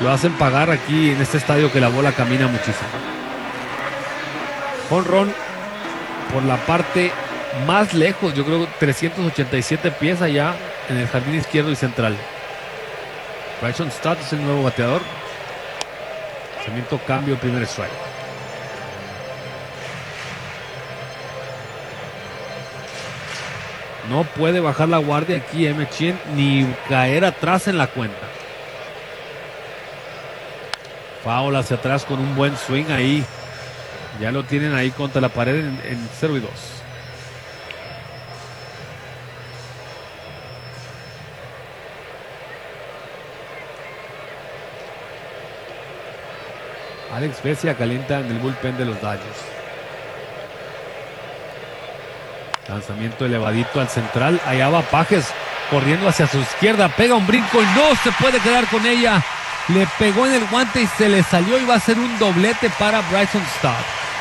lo hacen pagar aquí en este estadio que la bola camina muchísimo. Jonrón por la parte más lejos, yo creo 387 pies allá en el jardín izquierdo y central. Bryson Stott es el nuevo bateador. Lanzamiento, cambio, primer strike. No puede bajar la guardia aquí Emmett Sheehan ni caer atrás en la cuenta. Foul hacia atrás con un buen swing ahí. Ya lo tienen ahí contra la pared en 0-2. Alex Vesia calienta en el bullpen de los Dodgers. Lanzamiento elevadito al central. Allá va Pages corriendo hacia su izquierda. Pega un brinco y no se puede quedar con ella. Le pegó en el guante y se le salió. Y va a ser un doblete para Bryson Stott.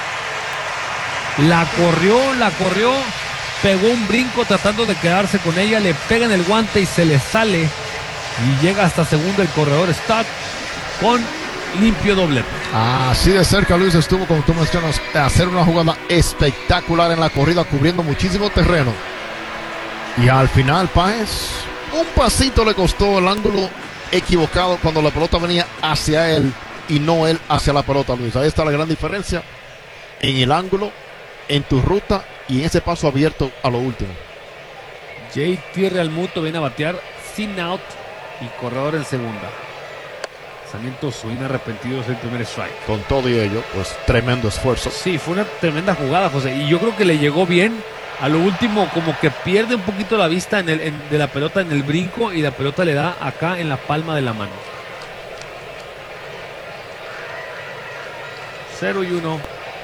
La corrió. Pegó un brinco tratando de quedarse con ella. Le pega en el guante y se le sale. Y llega hasta segundo el corredor Stott con limpio doblete. Así de cerca, Luis, estuvo, como tú mencionas, de hacer una jugada espectacular en la corrida, cubriendo muchísimo terreno. Y al final, Páez, un pasito le costó el ángulo equivocado cuando la pelota venía hacia él y no él hacia la pelota, Luis. Ahí está la gran diferencia en el ángulo, en tu ruta y en ese paso abierto a lo último. JT Realmuto viene a batear sin out y corredor en segunda. Lanzamiento swing arrepentido, es el primer strike. Con todo y ello, pues tremendo esfuerzo. Sí, fue una tremenda jugada, José, y yo creo que le llegó bien. A lo último, como que pierde un poquito la vista de la pelota en el brinco y la pelota le da acá en la palma de la mano. 0-1.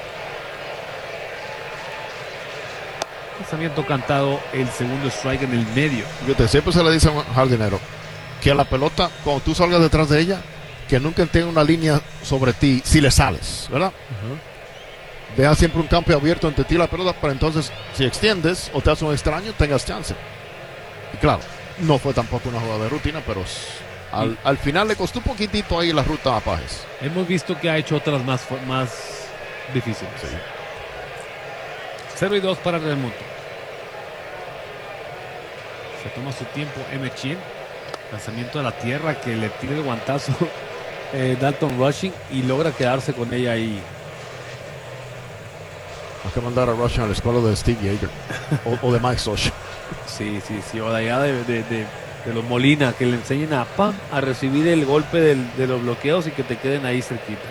Lanzamiento cantado, el segundo strike en el medio. Fíjate, siempre se le dice a un jardinero que a la pelota, cuando tú salgas detrás de ella, que nunca tenga una línea sobre ti si le sales, ¿verdad? Deja siempre un campo abierto entre ti y la pelota para entonces, si extiendes o te haces un extraño, tengas chance. Y claro, no fue tampoco una jugada de rutina, pero al final le costó un poquitito ahí la ruta a Páez. Hemos visto que ha hecho otras más difíciles. Sí. 0-2 para Realmuto. Se toma su tiempo Emmett Sheehan. Lanzamiento a la tierra que le tira el guantazo Dalton Rushing y logra quedarse con ella ahí. Hay que mandar a Rushing a la escuela de Steve Yeager o de Mike Socha. Sí, o de allá de los Molina, que le enseñen a recibir el golpe de los bloqueos y que te queden ahí cerquita.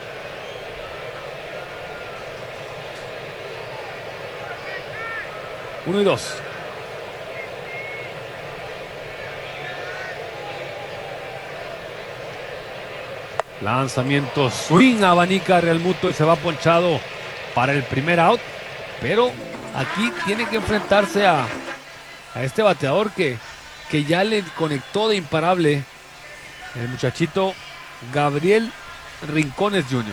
Uno y 2. Lanzamiento swing, abanica Realmuto y se va ponchado para el primer out. Pero aquí tiene que enfrentarse a este bateador que ya le conectó de imparable el muchachito Gabriel Rincones Jr.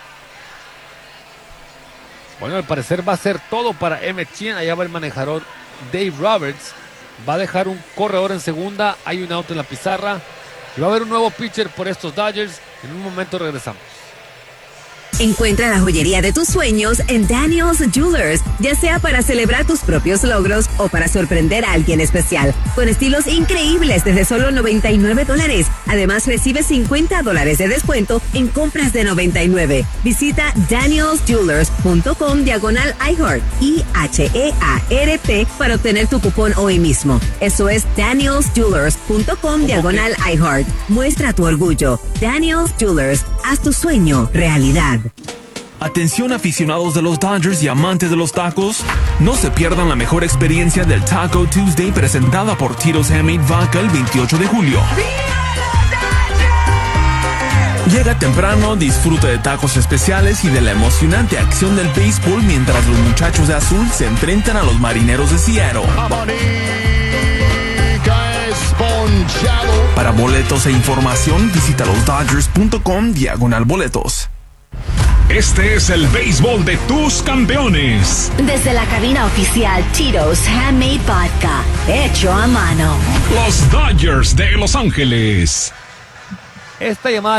Bueno, al parecer va a ser todo para Emmett Sheehan. Allá va el manejador Dave Roberts. Va a dejar un corredor en segunda. Hay un out en la pizarra. Y va a haber un nuevo pitcher por estos Dodgers. En un momento regresamos. Encuentra la joyería de tus sueños en Daniel's Jewelers, ya sea para celebrar tus propios logros o para sorprender a alguien especial, con estilos increíbles desde solo $99. Además, recibe $50 de descuento en compras de $99. Visita danielsjewelers.com/iHeart, IHEART, para obtener tu cupón hoy mismo. Eso es danielsjewelers.com/iHeart. Muestra tu orgullo. Daniel's Jewelers, haz tu sueño realidad. Atención aficionados de los Dodgers y amantes de los tacos, no se pierdan la mejor experiencia del Taco Tuesday presentada por Tito's Handmade Vodka el 28 de julio. Llega temprano, disfruta de tacos especiales y de la emocionante acción del béisbol mientras los muchachos de azul se enfrentan a los marineros de Seattle. Para boletos e información, visita losdodgers.com/boletos. Este es el béisbol de tus campeones. Desde la cabina oficial Tito's Handmade Vodka, hecho a mano. Los Dodgers de Los Ángeles. Esta llamada